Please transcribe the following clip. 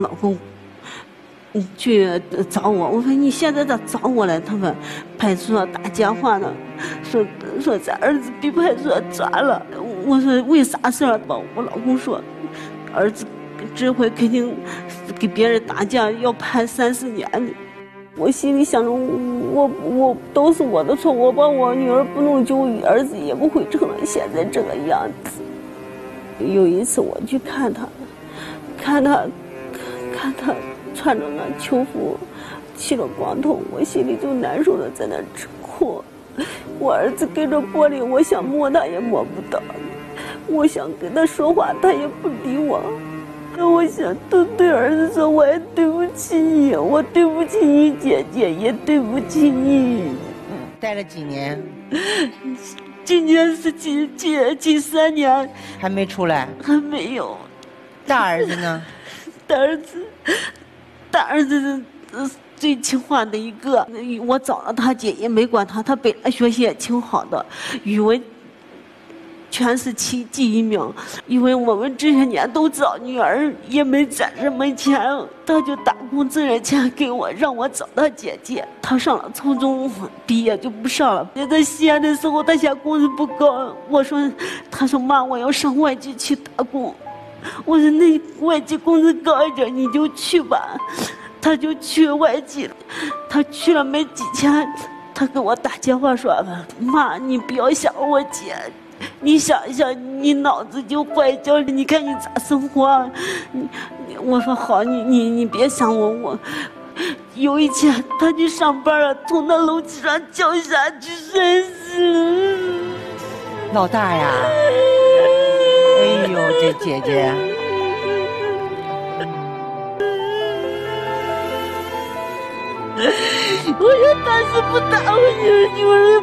老公去找我，我说你现在咋找我了？他们派出所打电话呢，说咱儿子被派出所抓了。我说为啥事儿吧？我老公说，儿子这回肯定给别人打架要判30年的。我心里想着，我都是我的错，我把我女儿不弄就儿子也不会成了现在这个样子。有一次我去看他穿着那囚服，剃了光头，我心里就难受的在那直哭。我儿子跟着玻璃，我想摸他也摸不到，我想跟他说话，他也不理我。我想都对儿子说，我也对不起你，我对不起你姐姐，也对不起你。 待了几年？ 今年是近3年， 还没出来？ 还没有。 大儿子呢？ 大儿子是最听话的一个。我找了他姐也没管他，他本来学习也挺好的，语文全是第1名。因为我们这些年都知道女儿也没攒什么钱，他就打工挣点钱给我，让我找他姐姐。他上了初中毕业就不上了。在西安的时候，他嫌工资不高，他说妈，我要上外地去打工。我说那外地工资高一点你就去吧。他就去外地了，他去了没几天，他给我打电话说，妈，你不要想我姐，你想一想，你脑子就坏掉了，你看你咋生活。我说好，你别想我。有一天他去上班了，从那楼梯上掉下去摔死了。 老大呀！哎呦，这姐姐。 我说他是不打我女儿，